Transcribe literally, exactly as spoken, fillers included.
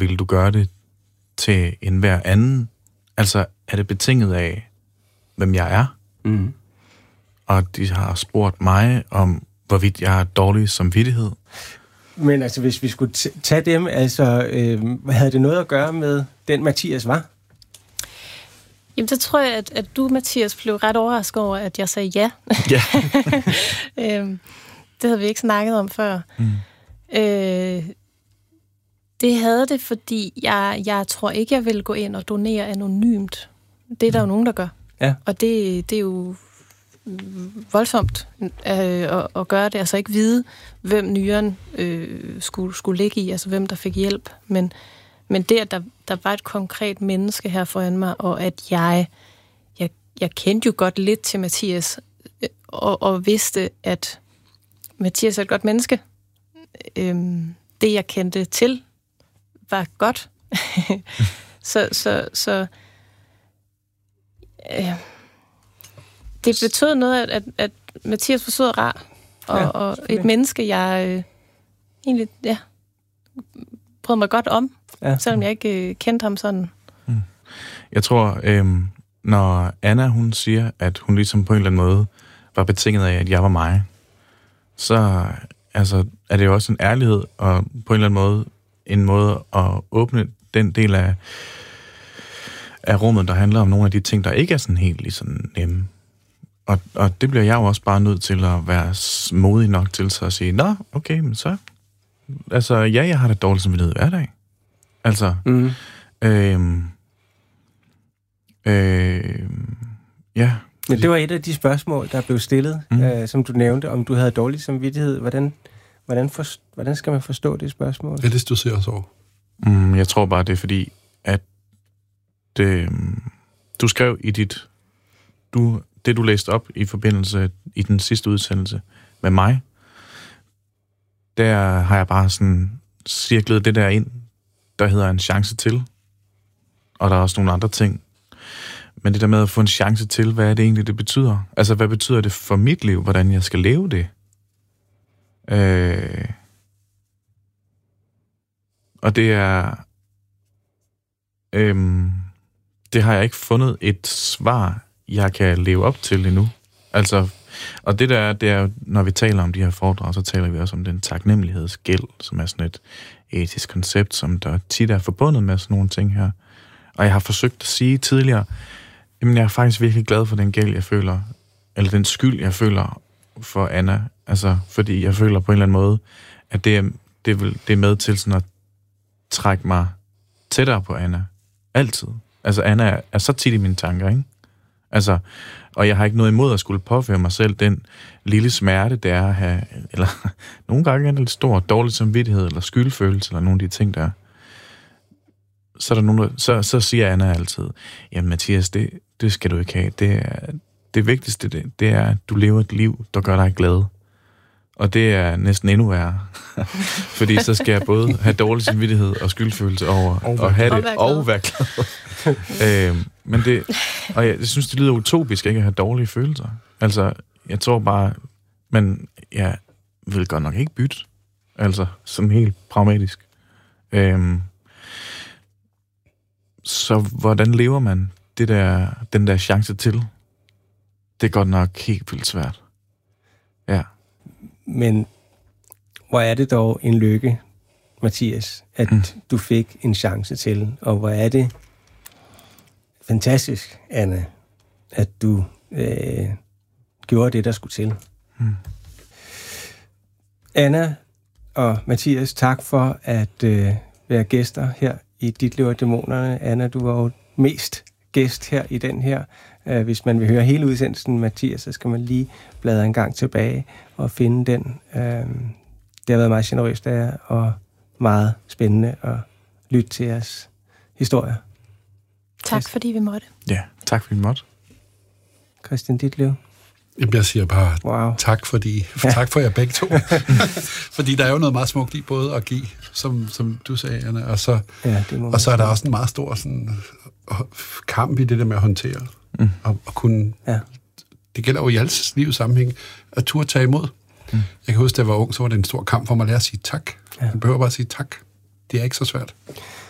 vil du gøre det til enhver anden? Altså, er det betinget af, hvem jeg er? Mm. Og de har spurgt mig om, hvorvidt jeg har dårlig samvittighed. Men altså, hvis vi skulle t- tage dem, altså, øh, havde det noget at gøre med den Mathias var? Jamen, så tror jeg, at, at du, Mathias, blev ret overrasket over, at jeg sagde ja. Ja. øhm, det havde vi ikke snakket om før. Mm. Øh, det havde det, fordi jeg, jeg tror ikke, jeg ville gå ind og donere anonymt. Det er der mm. jo nogen, der gør. Ja. Og det, det er jo voldsomt øh, at, at gøre det. Altså ikke vide, hvem nyren øh, skulle, skulle ligge i, altså hvem der fik hjælp. Men, men det, at der, der var et konkret menneske her foran mig, og at jeg, jeg, jeg kendte jo godt lidt til Mathias, øh, og, og vidste, at Mathias er et godt menneske. Øh, det, jeg kendte til, var godt. så, så, så øh, det betød noget, at, at Mathias var sød og rar, og, ja, og et menneske, jeg øh, egentlig, ja, brød mig godt om, ja. Selvom jeg ikke øh, kendte ham sådan. Mm. Jeg tror, øh, når Anna, hun siger, at hun ligesom på en eller anden måde var betinget af, at jeg var mig, så altså, er det jo også en ærlighed, og på en eller anden måde en måde at åbne den del af, af rummet, der handler om nogle af de ting, der ikke er sådan helt lige sådan nemme. Og, og det bliver jeg jo også bare nødt til at være modig nok til så at sige, nå, okay, men så... Altså, ja, jeg har det dårligt samvittighed hver dag. Altså... Mm. Øhm, øhm, ja. Men det var et af de spørgsmål, der blev stillet, mm. øh, som du nævnte, om du havde dårlig samvittighed. Hvordan, hvordan, for, hvordan skal man forstå det spørgsmål? Ja, det du ser os over. Mm, jeg tror bare, det er fordi, at det, du skrev i dit... Du, det, du læste op i forbindelse i den sidste udsendelse med mig, der har jeg bare sådan cirklet det der ind, der hedder en chance til. Og der er også nogle andre ting. Men det der med at få en chance til, hvad er det egentlig, det betyder? Altså, hvad betyder det for mit liv, hvordan jeg skal leve det? Øh... Og det er... Øhm... Det har jeg ikke fundet et svar, jeg kan leve op til endnu. Altså, og det der, det er jo, når vi taler om de her foredrag, så taler vi også om den taknemmelighedsgæld, som er sådan et etisk koncept, som der tit er forbundet med sådan nogle ting her. Og jeg har forsøgt at sige tidligere, jamen jeg er faktisk virkelig glad for den gæld, jeg føler, eller den skyld, jeg føler for Anna. Altså, fordi jeg føler på en eller anden måde, at det er, det er, vel, det er med til sådan at trække mig tættere på Anna. Altid. Altså, Anna er, er så tit i mine tanker, ikke? Altså, og jeg har ikke noget imod at skulle påføre mig selv den lille smerte, det er at have, eller nogle gange er det lidt stor dårlig samvittighed, eller skyldfølelse, eller nogle af de ting, der er. Så, er der nogen, der, så, så siger Anna altid, jamen Mathias, det, det skal du ikke have. Det, er, det vigtigste, det, det er, at du lever et liv, der gør dig glad. Og det er næsten endnu værre. Fordi så skal jeg både have dårlig samvittighed og skyldfølelse over, og, og have det, og være glad. øhm, men det, og jeg, jeg synes, det lyder utopisk, ikke at have dårlige følelser. Altså, jeg tror bare, men jeg vil godt nok ikke bytte. Altså, sådan helt pragmatisk. Øhm, så hvordan lever man det der, den der chance til? Det er godt nok helt vildt svært. Ja. Men hvor er det dog en lykke, Mathias, at mm. du fik en chance til, og hvor er det fantastisk, Anna, at du øh, gjorde det, der skulle til. Mm. Anna og Mathias, tak for at øh, være gæster her i Dit Liv og Dæmonerne. Anna, du var jo mest gæst her i den her. Uh, hvis man vil høre hele udsendelsen, Mathias, så skal man lige bladre en gang tilbage og finde den. Uh, det har været meget generøst af jer, og meget spændende at lytte til jeres historier. Tak, fordi vi måtte. Ja, tak fordi vi måtte. Christian Ditlev. Jeg siger bare wow. tak, fordi, ja. tak for jer begge to. Fordi der er jo noget meget smukt i både at give, som, som du sagde, Anna, og så, ja, og så er der også en meget stor sådan, kamp i det der med at håndtere. Mm. Og, og kunne, ja. Det gælder jo i alles livs sammenhæng, at turde tage imod. Mm. Jeg kan huske, da jeg var ung, så var det en stor kamp for mig at lære at sige tak. Ja. Jeg behøver bare at sige tak. Det er ikke så svært.